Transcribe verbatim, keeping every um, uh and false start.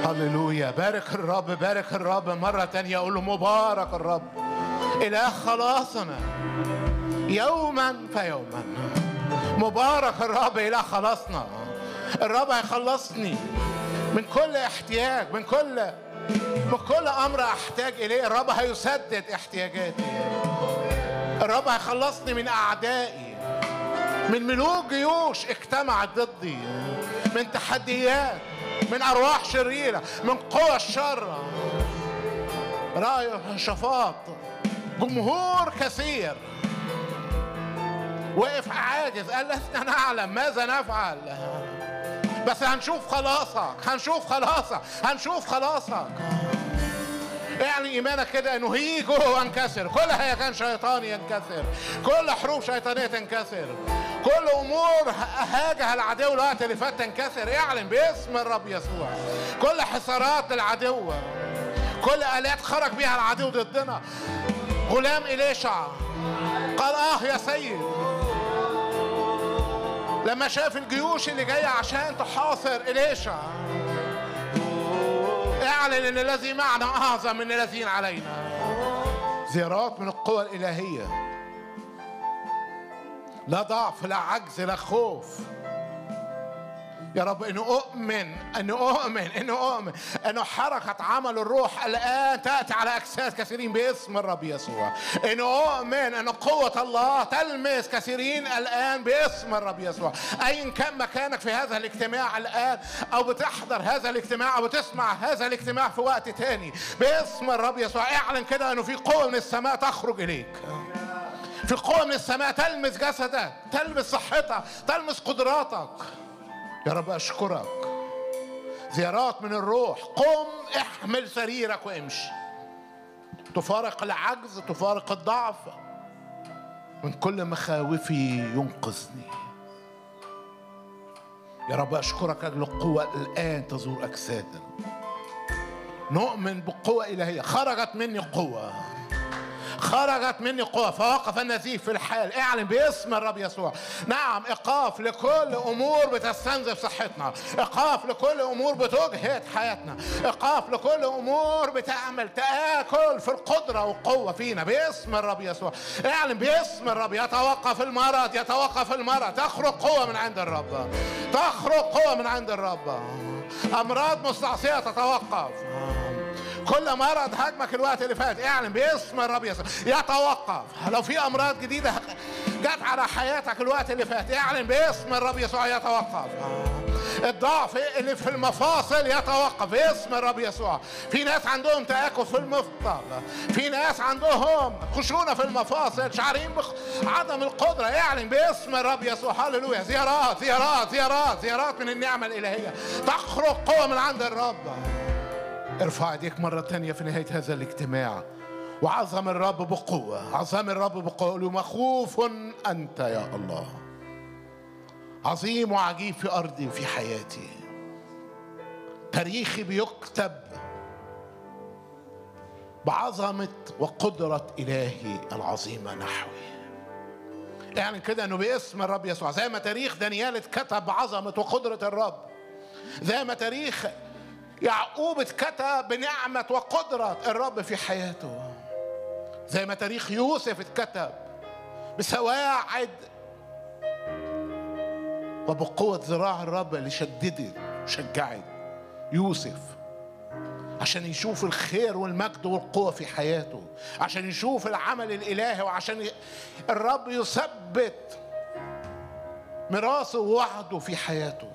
هللويا. بارك الرب، بارك الرب مرة تانية. أقول له مبارك الرب إله خلاصنا يوما فيوما. مبارك الرب إله خلاصنا. الرب هيخلصني من كل احتياج، من كل من كل أمر أحتاج إليه. الرب هيسدد احتياجاتي. الرب هيخلصني من أعدائي، من ملوك جيوش اجتمعت ضدي، من تحديات، من أرواح شريرة، من قوى الشر. رأي شفاط جمهور كثير وقف عاجز، قال لسنا نعلم ماذا نفعل، بس هنشوف خلاصك، هنشوف خلاصك، هنشوف خلاصك. يعني إيمانك كده إنه هيجو وانكسر، كل هيجان شيطاني ينكسر، كل حروب شيطانية تنكسر، كل أمور هاجها العدو الوقت اللي فات تنكسر. اعلن باسم الرب يسوع. كل حصارات العدو، كل آلات خرج بها العدو ضدنا. غلام إليشع قال آه يا سيد لما شاف الجيوش اللي جاية عشان تحاصر إليشع. اعلن ان الذي معنا اعظم من الذين علينا. زيارات من القوى الالهيه، لا ضعف، لا عجز، لا خوف. يا رب انه اؤمن، انه اؤمن، انه اؤمن انه حركه عمل الروح الان تاتي على اجساد كثيرين باسم الرب يسوع. انه اؤمن ان قوه الله تلمس كثيرين الان باسم الرب يسوع. ايا كان مكانك في هذا الاجتماع الان، او بتحضر هذا الاجتماع، او بتسمع هذا الاجتماع في وقت تاني، باسم الرب يسوع اعلن كده انه في قوه من السماء تخرج اليك. في قوه من السماء تلمس جسدك، تلمس صحتك، تلمس قدراتك. يا رب أشكرك. زيارات من الروح. قم احمل سريرك وامشي. تفارق العجز، تفارق الضعف. من كل مخاوفي ينقذني. يا رب أشكرك أجل القوة الآن تزور أجسادنا. نؤمن بقوة إلهية. خرجت مني قوة، خرجت مني قوة، فوقف النزيف في الحال. اعلن باسم الرب يسوع. نعم، إيقاف لكل أمور بتستنزف صحتنا، إيقاف لكل أمور بتجهد حياتنا، إيقاف لكل أمور بتعمل تآكل في القدرة والقوة فينا باسم الرب يسوع. اعلن باسم الرب. يتوقف المرض، يتوقف المرض. تخرج قوة من عند الرب، تخرج قوة من عند الرب. أمراض مستعصية تتوقف. كل مرض هاجمك الوقت اللي فات اعلن باسم الرب يسوع يتوقف. لو في امراض جديده جت على حياتك الوقت اللي فات اعلن باسم الرب يسوع يتوقف. الضعف اللي في المفاصل يتوقف باسم الرب يسوع. في ناس عندهم تآكل في المفصل، في ناس عندهم خشونة في المفاصل، شعرين بعدم القدرة. اعلن باسم الرب يسوع. هللويا. زيارات زيارات زيارات زيارات من النعمة الإلهية. تخرج قوة من عند الرب. ارفع ايديك مرة تانية في نهاية هذا الاجتماع وعظم الرب بقوة. عظم الرب بقوة. مخوف أنت يا الله، عظيم وعجيب في أرضي وفي حياتي. تاريخي بيكتب بعظمة وقدرة إلهي العظيمة نحوي. يعني كده أنه باسم الرب يسوع، زي ما تاريخ دانيال اتكتب بعظمة وقدرة الرب، زي ما تاريخ يعقوب اتكتب بنعمة وقدرة الرب في حياته، زي ما تاريخ يوسف اتكتب بسواعد وبقوة ذراع الرب اللي شددت وشجعت يوسف عشان يشوف الخير والمجد والقوة في حياته، عشان يشوف العمل الإلهي، وعشان الرب يثبت ميراثه ووعده في حياته.